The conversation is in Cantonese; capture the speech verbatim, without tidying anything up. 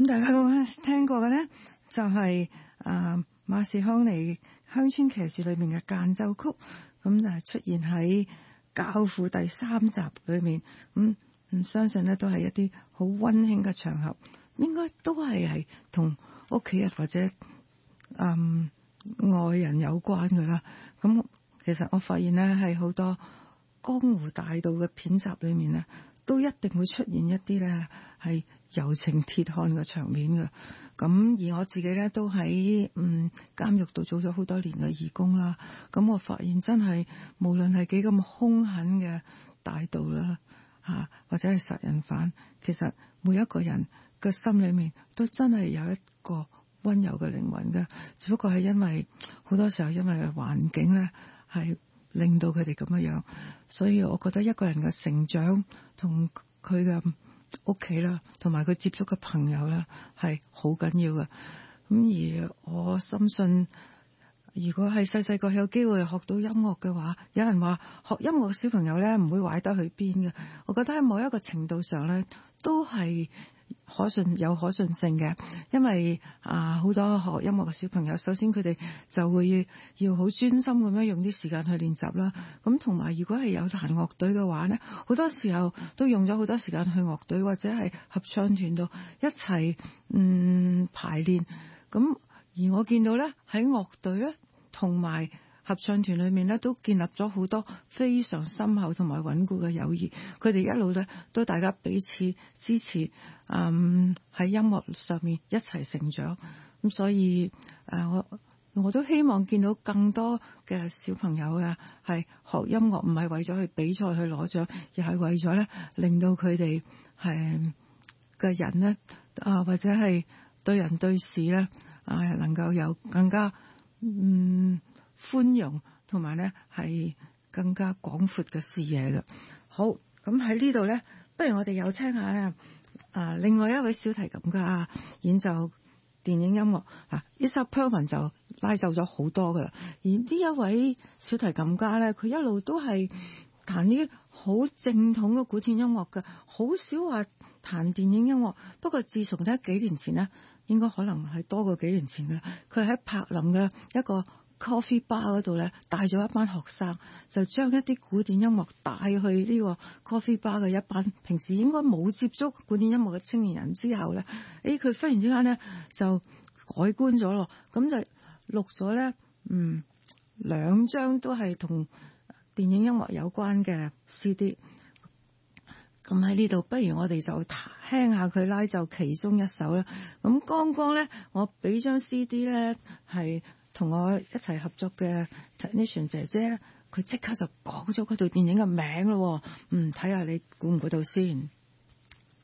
咁大家聽過嘅咧，就係、是、啊馬士康尼鄉村騎士裏面嘅間奏曲，咁就係出現喺教父第三集裏面。咁唔相信咧，都係一啲好溫馨嘅場合，應該都係係同屋企人或者嗯愛人有關㗎啦。咁其實我發現咧，係好多江湖大道嘅片集裏面咧，都一定會出現一啲咧係柔情鐵漢嘅場面嘅。咁而我自己咧都喺嗯監獄度做咗好多年嘅義工啦。咁我發現真係無論係幾咁兇狠嘅大盜啦嚇，或者係殺人犯，其實每一個人嘅心裏面都真係有一個溫柔嘅靈魂嘅。只不過係因為好多時候因為環境咧係令到佢哋咁樣樣，所以我覺得一個人嘅成長同佢嘅屋企啦，同埋佢接觸嘅朋友啦，係好緊要嘅。咁而我深信，如果係細細個有機會學到音樂嘅話，有人話學音樂嘅小朋友咧唔會壞得去邊嘅。我覺得喺某一個程度上咧，都係可信有可信性嘅，因為啊好多學音樂嘅小朋友，首先佢哋就會要好專心咁樣用啲時間去練習啦。咁同埋如果係有彈樂隊嘅話呢，好多時候都用咗好多時間去樂隊或者係合唱團度一齊嗯排練。咁而我見到呢，喺樂隊咧同埋合唱團裏面咧，都建立咗好多非常深厚同埋穩固嘅友誼。佢哋一路咧都大家彼此支持，嗯喺音樂上面一齊成長。咁所以誒、呃、我我都希望見到更多嘅小朋友啊，係學音樂唔係為咗去比賽去攞獎，而係為咗咧令到佢哋係嘅人咧啊，或者係對人對事咧啊，能夠有更加嗯寬容同埋咧係更加廣闊嘅視野嘅。好，咁喺呢度咧，不如我哋又聽下咧啊，另外一位小提琴家演奏電影音樂啊 Itzhak Perlman 就拉奏咗好多噶啦。而呢一位小提琴家咧，佢一路都係彈啲好正統嘅古典音樂嘅，好少話彈電影音樂。不過自從咧幾年前咧，應該可能係多過幾年前嘅，佢喺柏林嘅一個 coffee bar 嗰度咧，帶咗一班學生，就將一啲古典音樂帶去呢個 coffee bar 嘅一班平時應該冇接觸古典音樂嘅青年人之後咧，誒佢忽然之間咧就改觀咗咯，咁就錄咗咧嗯兩張都係同電影音樂有關嘅 C D。咁喺呢度，不如我哋就聽下佢拉奏其中一首啦。咁剛剛咧，我俾張 C D 咧係同我一齊合作嘅 technician 姐姐，佢即刻就講咗嗰套電影嘅名咯。嗯，睇下你估唔估到先。